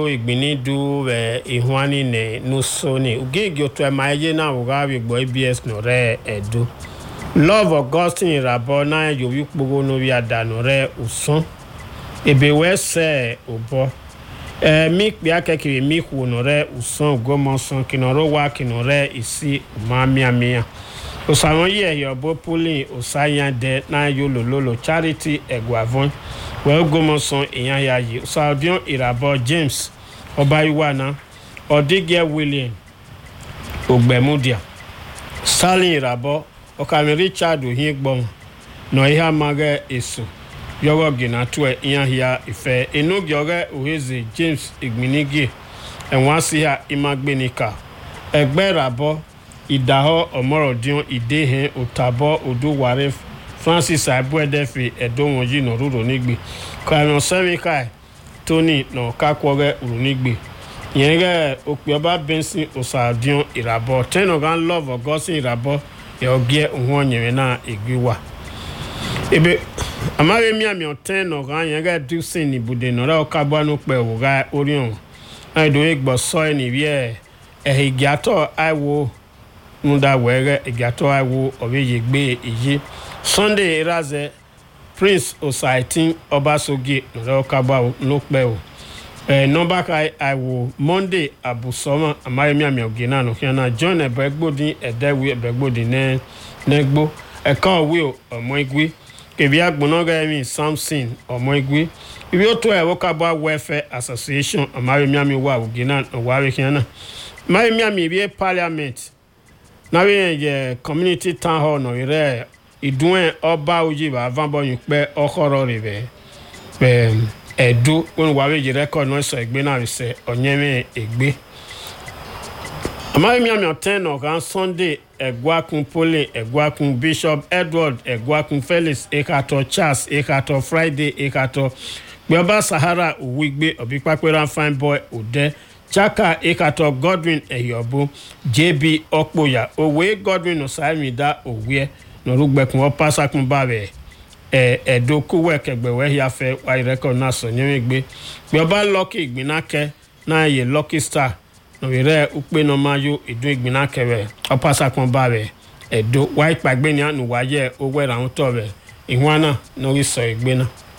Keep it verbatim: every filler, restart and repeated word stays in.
Igbini du ve ihwani ne nusoni ugigi otu emaye na ugawi gbo A B S no re edu Love Augustine rabo na yowi kpogo no wi adanu re usun ebe we se obo eh mi pe akekiri mi hu no re usun gomosun kinoro wa kinore isi umami amia osawon ye yobo pulling osayan de na yolo lolo charity egwavon we gomosun eyan yayi osadion irabo James Obayiwana Odige William Ogbemudia Stalin irabo Okami Richard Ohingbon no iha mage eso yogo gina tue iyan hia ife enogi oge oheze James Igminigi enwasi ha imagbenika egbe rabo idaho omorodion idehe otabo oduware Francis Abuedefi edonwoji no ruro nigbe Kwame Osemikai Tony no kakwoge urunigbe yenge okpioba Benson Osadion irabo tenogan Love Augustine irabo yogie ohonyere na igwiwa ebe amare mi ami oten no gan yenge dusin ni bude no ra okagba no pe oga orion aido egbo so ni wie ehigiato aiwo nunda were egiato aiwo obeyegbe eyi Sunday iraze Prince Osaitin Obasogie no okagba no pe o eh number kai aiwo Monday abusoma amare mi ami ogina no kiana John Ebegbodin edewi Ebegbodin ne negbo eka owi o omo igwi kebi agbonoga mi Samson omo igwi ibi oto e wokagba welfare association amare mi ami wa ogina no ware kiana amare mi ami bi parliament na we ye community town hall no ire idun oba oji ba vanboyun pe okoro rebe pe edu won wa we record no so egbe na se onyeme egbe amare mi ami oten no kan Sunday egwakun pole egwakun Bishop Edward egwakun Felix ekato Charles ekato Friday ekato Gboba Sahara Owigbe Obipapera Fine Boy Ode Chaka ekato Godwin Eyobo J B Okpoya Owe Godwin Osaimida Owe no rugbekun opasakun babe eh edoku wekegbewe ya fe wa record na so nyemegbe Gboba Lucky Igbinake na ye Lucky Star no ire upe no mayo edu Igbinake we opasakun babe edo wa ipagbe ni anu wa ye owe ra won to be ihwana no ri so igbe na